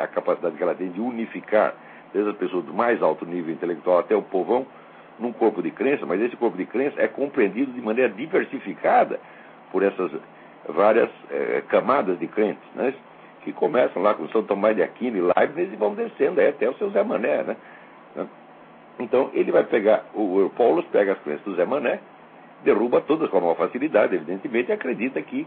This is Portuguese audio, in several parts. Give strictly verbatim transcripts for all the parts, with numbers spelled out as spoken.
a capacidade que ela tem de unificar desde as pessoas do mais alto nível intelectual até o povão num corpo de crença, mas esse corpo de crença é compreendido de maneira diversificada por essas várias eh, camadas de crentes, né? Que começam lá com São Tomás de Aquino e Leibniz e vão descendo aí até o seu Zé Mané, né? Então ele vai pegar, o, o Paulo pega as crenças do Zé Mané, derruba todas com uma facilidade, evidentemente, e acredita que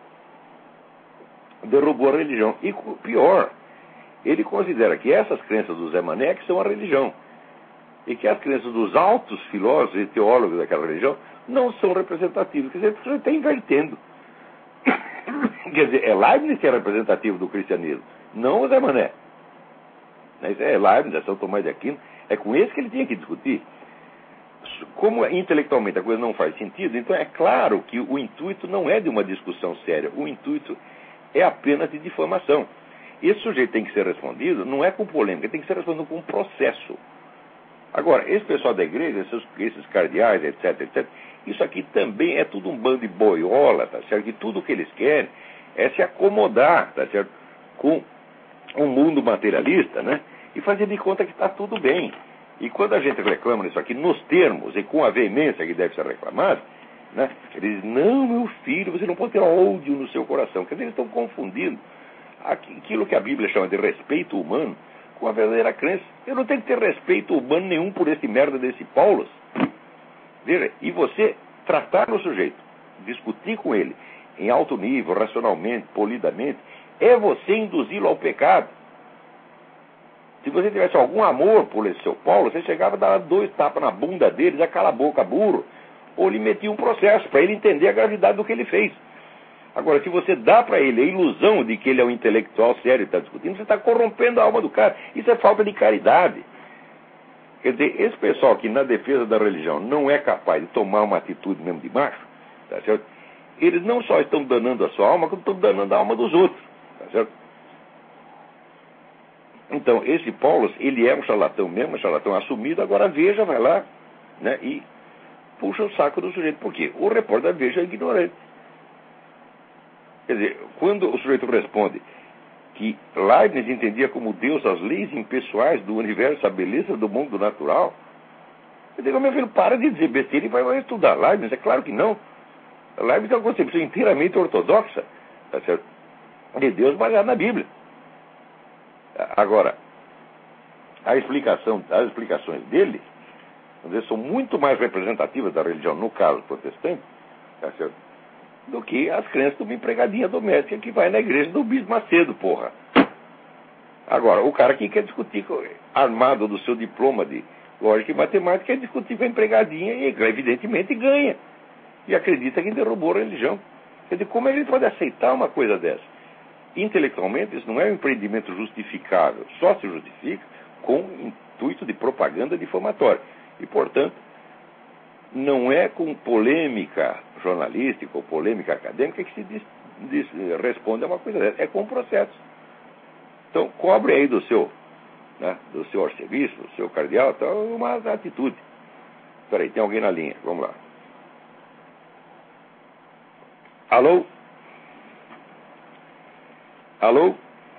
derrubou a religião. E pior, ele considera que essas crenças do Zé Mané que são a religião. E que as crenças dos altos filósofos e teólogos daquela religião não são representativas. Quer dizer, você está invertendo. Quer dizer, é Leibniz que é representativo do cristianismo, não o Zé Mané. É Leibniz, é São Tomás de Aquino. É com esse que ele tinha que discutir. Como intelectualmente a coisa não faz sentido, então é claro que o intuito não é de uma discussão séria. O intuito é apenas de difamação. Esse sujeito tem que ser respondido, não é com polêmica, tem que ser respondido com um processo. Agora, esse pessoal da igreja, esses, esses cardeais, etc, etcétera, isso aqui também é tudo um bando de boiola, tá certo? Que tudo o que eles querem é se acomodar, tá certo? Com um mundo materialista, né? E fazer de conta que está tudo bem. E quando a gente reclama nisso aqui, nos termos e com a veemência que deve ser reclamado, né? Eles dizem, não, meu filho, você não pode ter ódio no seu coração. Quer dizer, eles estão confundindo aquilo que a Bíblia chama de respeito humano com a verdadeira crença. Eu não tenho que ter respeito humano nenhum por esse merda desse Paulo. Veja, e você tratar no sujeito, discutir com ele em alto nível, racionalmente, polidamente, é você induzi-lo ao pecado. Se você tivesse algum amor por esse seu Paulo, você chegava a dar dois tapas na bunda dele, já cala a boca, burro, ou lhe metia um processo para ele entender a gravidade do que ele fez. Agora, se você dá para ele a ilusão de que ele é um intelectual sério e está discutindo, você está corrompendo a alma do cara. Isso é falta de caridade. Quer dizer, esse pessoal que na defesa da religião não é capaz de tomar uma atitude mesmo de macho, tá certo? Eles não só estão danando a sua alma, como estão danando a alma dos outros, tá certo? Então, esse Paulo, ele é um charlatão mesmo, um charlatão assumido, agora a Veja vai lá, né, e puxa o saco do sujeito. Por quê? O repórter da Veja é ignorante. Quer dizer, quando o sujeito responde que Leibniz entendia como Deus as leis impessoais do universo, a beleza do mundo natural, eu digo, meu filho, para de dizer besteira e vai, vai estudar Leibniz. É claro que não. Leibniz é uma concepção inteiramente ortodoxa, tá certo? De Deus baseado na Bíblia. Agora, a explicação, as explicações dele, vamos dizer, são muito mais representativas da religião, no caso protestante, tá certo? Do que as crenças de uma empregadinha doméstica que vai na igreja do Bispo Macedo, porra. Agora, o cara que quer discutir, armado do seu diploma de lógica e matemática, quer discutir com a empregadinha e, evidentemente, ganha. E acredita que derrubou a religião. Quer dizer, como ele pode aceitar uma coisa dessa? Intelectualmente, isso não é um empreendimento justificável. Só se justifica com intuito de propaganda difamatória. E, portanto, não é com polêmica jornalística ou polêmica acadêmica que se diz, diz, responde a uma coisa dessa. É com processo. Então, cobre aí do seu, né, do seu arcebispo, do seu cardeal, então, uma atitude. Espera aí, tem alguém na linha. Vamos lá. Alô? Alô?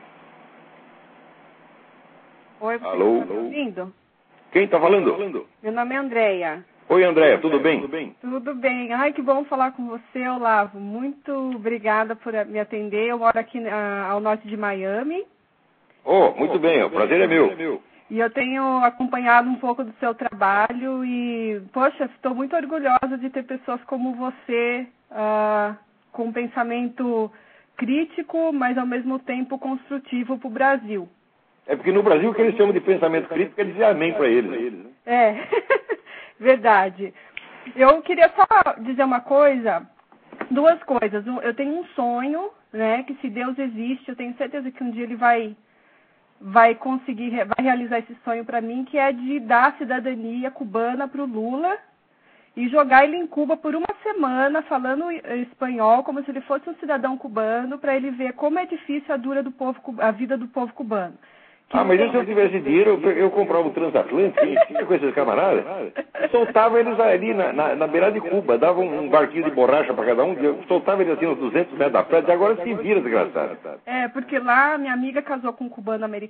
Oi, você Alô? está me ouvindo? Quem está falando? Meu nome é Andréia. Oi, Andréia, tudo bem? Tudo bem? Tudo bem. Ai, que bom falar com você, Olavo. Muito obrigada por me atender. Eu moro aqui uh, ao norte de Miami. Oh, muito bem, o prazer é meu. E eu tenho acompanhado um pouco do seu trabalho e, poxa, estou muito orgulhosa de ter pessoas como você, uh, com um pensamento crítico, mas ao mesmo tempo construtivo para o Brasil. É porque no Brasil o que eles chamam de pensamento crítico é dizer amém para eles. Né? É, verdade. Eu queria só dizer uma coisa, duas coisas. Eu tenho um sonho, né, que se Deus existe, eu tenho certeza que um dia Ele vai, vai conseguir, vai realizar esse sonho para mim, que é de dar a cidadania cubana para o Lula e jogar ele em Cuba por uma semana, falando espanhol, como se ele fosse um cidadão cubano, para ele ver como é difícil a, dura do povo, a vida do povo cubano. Que ah, mas se eu tivesse dinheiro, eu, eu comprava o transatlântico e tinha com esses camaradas, soltava eles ali na, na, na beirada de Cuba, dava um, um barquinho de borracha para cada um, soltava eles assim uns duzentos metros da praia, e agora se vira, desgraçado. É, porque lá minha amiga casou com um cubano americano,